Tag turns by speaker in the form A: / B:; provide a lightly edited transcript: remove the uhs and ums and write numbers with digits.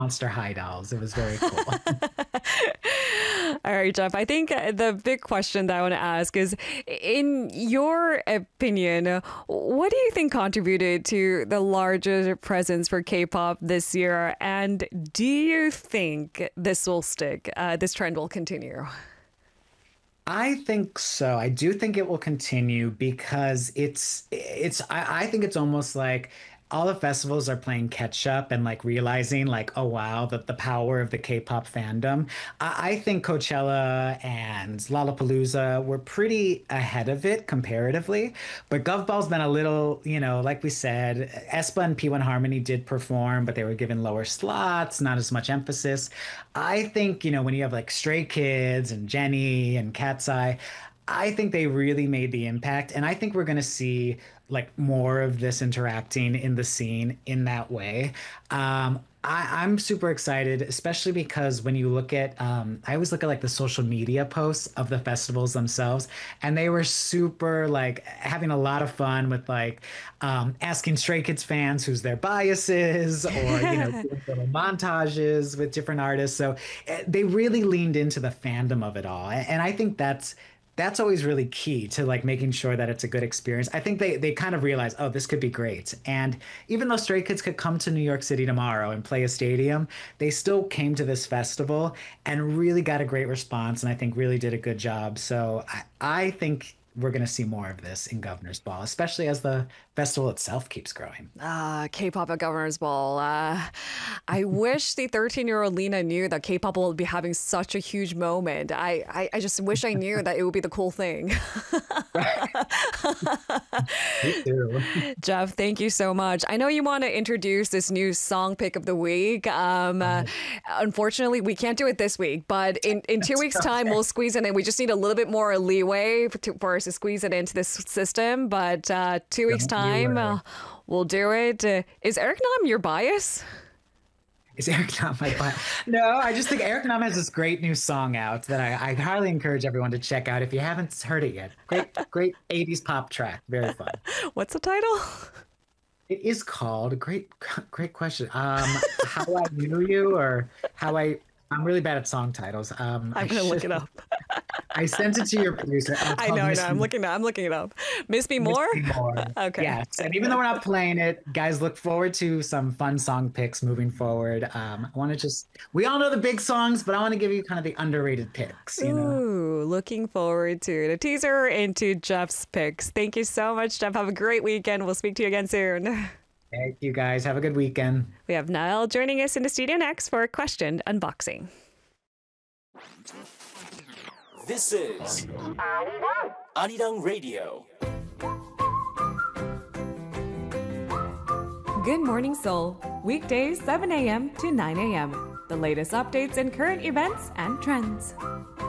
A: Monster High dolls. It was very cool.
B: All right, Jeff. I think the big question that I want to ask is, in your opinion, what do you think contributed to the larger presence for K-pop this year? And do you think this will stick? This trend will continue?
A: I think so. I do think it will continue because I think it's almost like all the festivals are playing catch up and like realizing like, oh wow, the power of the K-pop fandom. I think Coachella and Lollapalooza were pretty ahead of it comparatively, but Gov Ball's been a little, like we said, aespa and P1 Harmony did perform, but they were given lower slots, not as much emphasis. I think, when you have like Stray Kids and Jennie and Cat's Eye, I think they really made the impact. And I think we're going to see like more of this interacting in the scene in that way. I'm super excited, especially because when you look at, I always look at like the social media posts of the festivals themselves, and they were super like having a lot of fun with like asking Stray Kids fans who's their biases, or doing little montages with different artists. So they really leaned into the fandom of it all, and I think that's always really key to like making sure that it's a good experience. I think they kind of realize, oh, this could be great. And even though Stray Kids could come to New York City tomorrow and play a stadium, they still came to this festival and really got a great response, and I think really did a good job. So I think we're going to see more of this in Governor's Ball, especially as the festival itself keeps growing.
B: K-pop at Governor's Ball. I wish the 13-year-old Lena knew that K-pop will be having such a huge moment. I just wish I knew that it would be the cool thing.
A: Me too.
B: Jeff, thank you so much. I know you want to introduce this new song pick of the week. Unfortunately, we can't do it this week, but in 2 weeks' time, we'll squeeze it in. We just need a little bit more leeway for us to squeeze it into this system. But 2 weeks' time, we'll do it. Is Eric Nam your bias?
A: Is Eric Nam my bias? No, I just think Eric Nam has this great new song out that I highly encourage everyone to check out if you haven't heard it yet. Great 80s pop track. Very fun.
B: What's the title?
A: It is called, great question. How I Knew You, or I'm really bad at song titles.
B: I'm gonna look it up.
A: I sent it to your producer.
B: I know. I'm looking it up. Miss Me More?
A: Miss Me More.
B: Okay.
A: Yes. And even though we're not playing it, guys, look forward to some fun song picks moving forward. We all know the big songs, but I want to give you kind of the underrated picks.
B: Ooh, looking forward to it. A teaser into Jeff's picks. Thank you so much, Jeff. Have a great weekend. We'll speak to you again soon.
A: Thank you, guys. Have a good weekend.
B: We have Niall joining us in the studio next for Question Unboxing.
C: This is Arirang Radio.
D: Good Morning Seoul, weekdays 7 a.m. to 9 a.m. The latest updates and current events and trends.